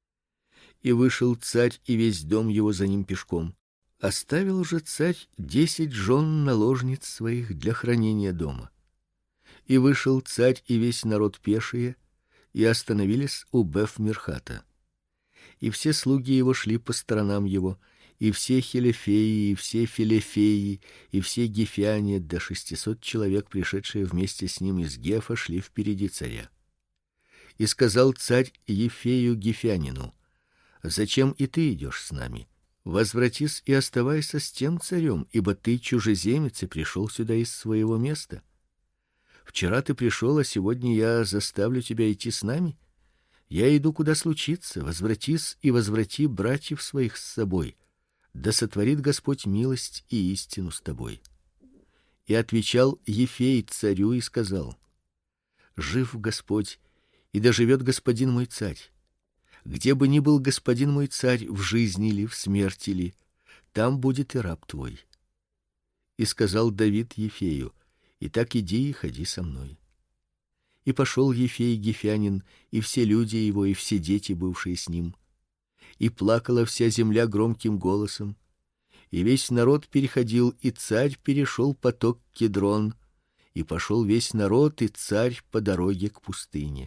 И вышел царь и весь дом его за ним пешком. Оставил же царь 10 жен наложниц своих для хранения дома. И вышел царь и весь народ пешие, и остановились у Беф-Мирхата. И все слуги его шли по сторонам его, и все хелефеи, и все филефеи, и все гефяне, до 600 человек, пришедшие вместе с ним из Гефа, шли впереди царя. И сказал царь Ефею гефянину: зачем и ты идешь с нами? Возвратись и оставайся с тем царем, ибо ты чужеземец и пришел сюда из своего места. Вчера ты пришел, а сегодня я заставлю тебя идти с нами? Я иду, куда случится. Возвратись и возврати братьев своих с собой. Да сотворит Господь милость и истину с тобой. И отвечал Ефей царю и сказал: жив Господь, и доживет господин мой царь. Где бы ни был господин мой царь, в жизни ли, в смерти ли, там будет и раб твой. И сказал Давид Ефею: итак, иди и ходи со мной. И пошел Ефей гефянин, и все люди его, и все дети, бывшие с ним. И плакала вся земля громким голосом, и весь народ переходил, и царь перешел поток Кедрон, и пошел весь народ и царь по дороге к пустыне.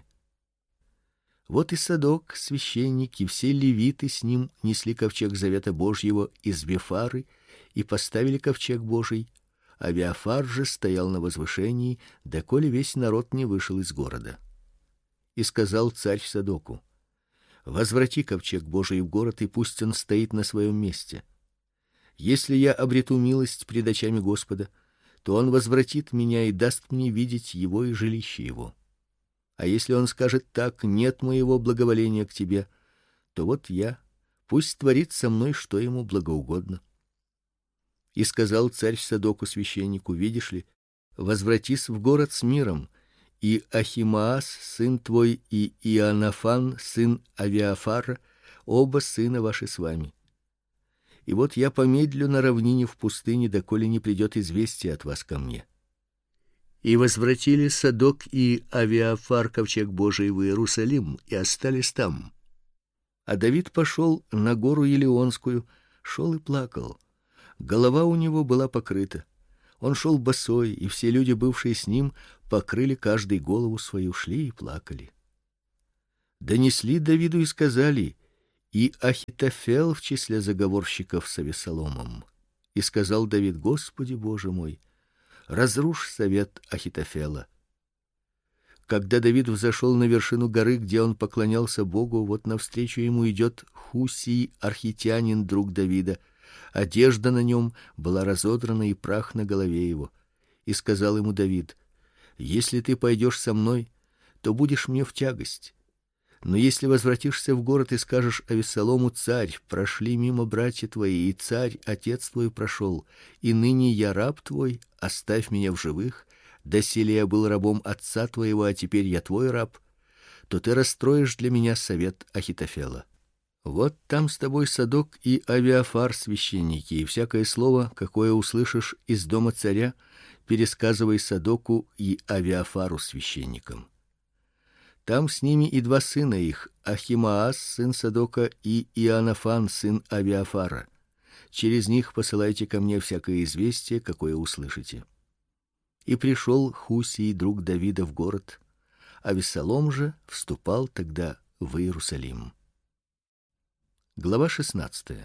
Вот и Садок, священник, и все левиты с ним несли ковчег завета Божьего из Вифары и поставили ковчег Божий. А Виафар же стоял на возвышении, доколе весь народ не вышел из города. И сказал царь Садоку: возврати ковчег Божий в город, и пусть он стоит на своем месте. Если я обрету милость пред очами Господа, то он возвратит меня и даст мне видеть его и жилище его. А если он скажет так: нет моего благоволения к тебе, то вот я, пусть творит со мной, что ему благоугодно. И сказал царь Садоку священнику: видишь ли, возвратись в город с миром, и Ахимаас сын твой и Иоаннафан сын Авиафара, оба сына ваши с вами. И вот я помедлю на равнине в пустыне, доколе не придет известие от вас ко мне. И возвратили Садок и Авиафар ковчег Божий в Иерусалим и остались там. А Давид пошел на гору Елеонскую, шел и плакал. Голова у него была покрыта. Он шел босой, и все люди, бывшие с ним, покрыли каждый голову свою, шли и плакали. Донесли Давиду и сказали: и Ахитофел в числе заговорщиков с Авесоломом. И сказал Давид: Господи Боже мой, разрушь совет Ахитофела. Когда Давид взошел на вершину горы, где он поклонялся Богу, вот навстречу ему идет Хусий архитянин, друг Давида. Одежда на нем была разодрана и прах на голове его. И сказал ему Давид: если ты пойдешь со мной, то будешь мне в тягость. Но если возвратишься в город и скажешь Авессалому: царь, прошли мимо братья твои, и царь отец твой прошел, и ныне я раб твой, оставь меня в живых, доселе я был рабом отца твоего, а теперь я твой раб, то ты расстроишь для меня совет Ахитофела. Вот там с тобой Садок и Авиафар священники, и всякое слово, какое услышишь из дома царя, пересказывай Садоку и Авиафару священникам. Там с ними и два сына их: Ахимаас сын Садока и Иоанафан сын Авиафара. Через них посылайте ко мне всякое известие, какое услышите. И пришел Хусий, друг Давида, в город, а Авессалом же вступал тогда в Иерусалим. Глава 16.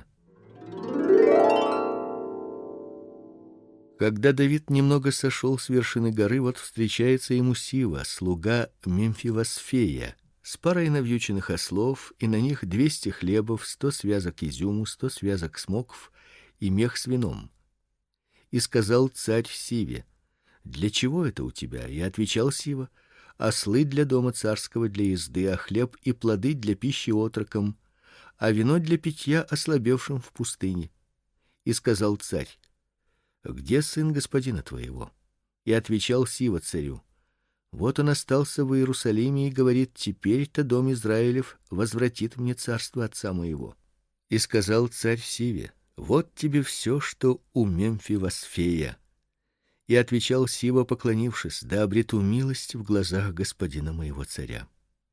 Когда Давид немного сошел с вершины горы, вот встречается ему Сива, слуга Мемфивосфея, с парой навьюченных ослов, и на них 200 хлебов, 100 связок изюму, 100 связок смокв и мех с вином. И сказал царь Сиве: для чего это у тебя? И отвечал Сива: ослы для дома царского для езды, а хлеб и плоды для пищи отрокам, а вино для питья ослабевшим в пустыне. И сказал царь: где сын господина твоего? И отвечал Сива царю: вот он остался в Иерусалиме и говорит: теперь-то дом Израилев возвратит мне царство отца моего. И сказал царь Сиве: вот тебе все, что у Мемфивосфея. И отвечал Сива, поклонившись: да обрету милость в глазах господина моего царя.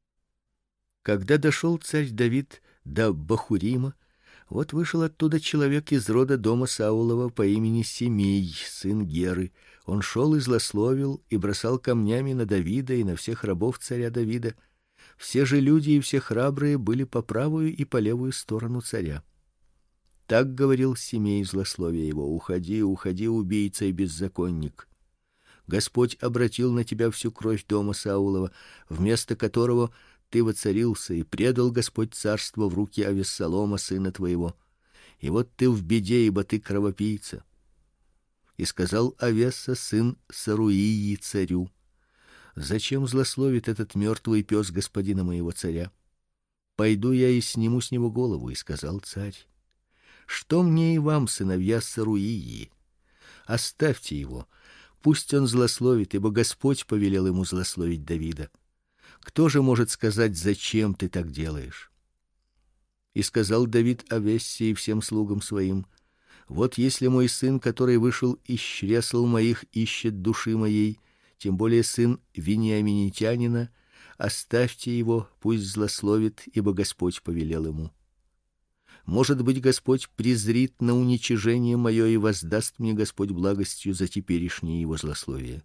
Когда дошел царь Давид до Бахурима, вот вышел оттуда человек из рода дома Саулова по имени Семей, сын Геры. Он шел и злословил и бросал камнями на Давида и на всех рабов царя Давида. Все же люди и все храбрые были по правую и по левую сторону царя. Так говорил Семей, злословя его: уходи, уходи, убийца и беззаконник. Господь обратил на тебя всю кровь дома Саулова, вместо которого ты воцарился, и предал Господь царство в руки Авессалома сына твоего. И вот ты в беде, ибо ты кровопийца. И сказал Авесса сын Саруии царю: зачем злословит этот мертвый пес господина моего царя? Пойду я и сниму с него голову. И сказал царь: что мне и вам, сыновья Саруии? Оставьте его, пусть он злословит, ибо Господь повелел ему злословить Давида. Кто же может сказать: зачем ты так делаешь? И сказал Давид Авессе и всем слугам своим: вот если мой сын, который вышел из чресл моих, ищет души моей, тем более сын вениаминитянина, оставьте его, пусть злословит, ибо Господь повелел ему. Может быть, Господь презрит на уничижение мое и воздаст мне Господь благостью за теперешнее его злословие.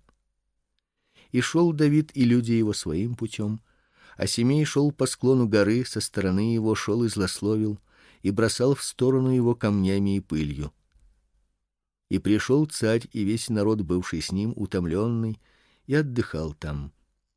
И шел Давид и люди его своим путем, а Семей шел по склону горы, со стороны его шел и злословил, и бросал в сторону его камнями и пылью. И пришел царь и весь народ, бывший с ним, утомленный, и отдыхал там.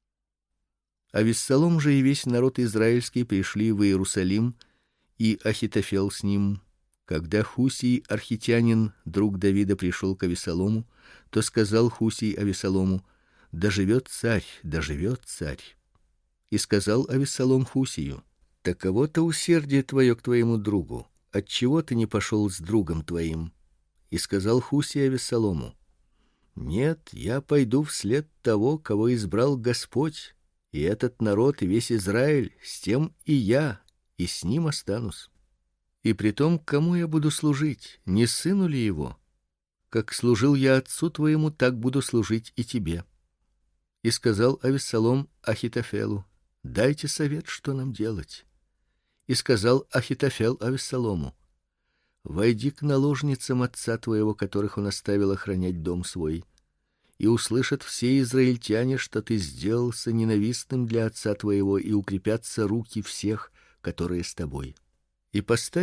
Авессалом же и весь народ израильский пришли в Иерусалим, и Ахитофел с ним. Когда Хусий архитянин, друг Давида, пришел к Авессалому, то сказал Хусий Авессалому: да живет царь, да живет царь. И сказал Авессалом Хусию: таково-то усердие твое к твоему другу, отчего ты не пошел с другом твоим? И сказал Хусий Авессалому: нет, я пойду вслед того, кого избрал Господь, и этот народ и весь Израиль, с тем и я, и с ним останусь. И притом, кому я буду служить, не сыну ли его? Как служил я отцу твоему, так буду служить и тебе. И сказал Авессалом Ахитофелу: дайте совет, что нам делать. И сказал Ахитофел Авессалому: войди к наложницам отца твоего, которых он оставил охранять дом свой, и услышат все израильтяне, что ты сделался ненавистным для отца твоего, и укрепятся руки всех, которые с тобой. И поставь